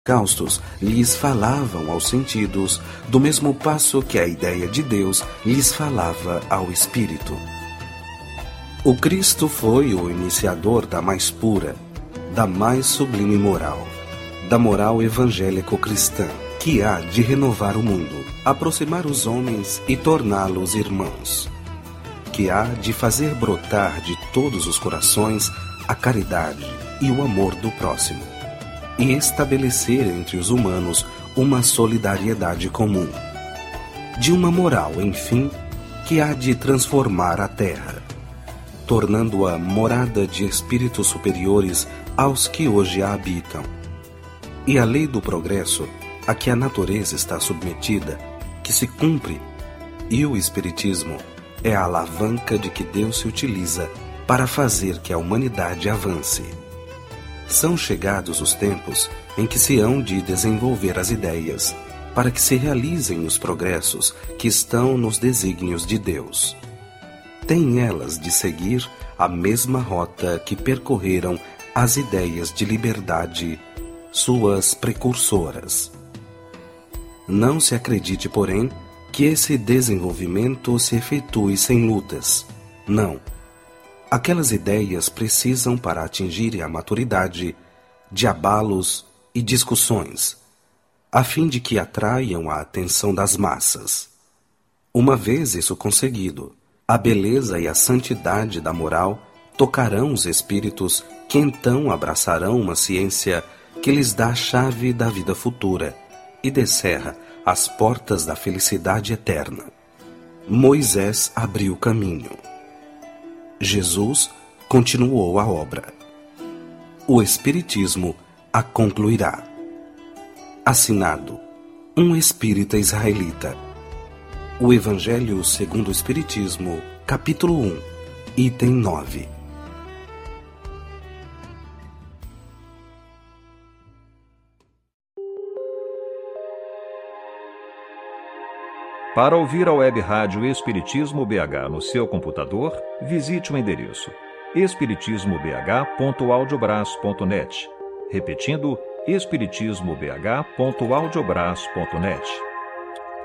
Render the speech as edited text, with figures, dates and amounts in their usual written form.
holocaustos lhes falavam aos sentidos, do mesmo passo que a ideia de Deus lhes falava ao espírito. O Cristo foi o iniciador da mais pura, da mais sublime moral, da moral evangélico-cristã, que há de renovar o mundo, aproximar os homens e torná-los irmãos, que há de fazer brotar de todos os corações a caridade e o amor do próximo, e estabelecer entre os humanos uma solidariedade comum, de uma moral, enfim, que há de transformar a terra, tornando-a morada de espíritos superiores aos que hoje a habitam. E a lei do progresso, a que a natureza está submetida, que se cumpre, e o espiritismo é a alavanca de que Deus se utiliza para fazer que a humanidade avance. São chegados os tempos em que se hão de desenvolver as ideias, para que se realizem os progressos que estão nos desígnios de Deus. Têm elas de seguir a mesma rota que percorreram as ideias de liberdade, suas precursoras. Não se acredite, porém, que esse desenvolvimento se efetue sem lutas. Não. Aquelas ideias precisam, para atingirem a maturidade, de abalos e discussões, a fim de que atraiam a atenção das massas. Uma vez isso conseguido, a beleza e a santidade da moral tocarão os espíritos, que então abraçarão uma ciência que lhes dá a chave da vida futura e descerra as portas da felicidade eterna. Moisés abriu o caminho. Jesus continuou a obra. O Espiritismo a concluirá. Assinado, um espírita israelita. O Evangelho segundo o Espiritismo, capítulo 1, item 9. Para ouvir a web rádio Espiritismo BH no seu computador, visite o endereço espiritismobh.audiobras.net. Repetindo, espiritismobh.audiobras.net.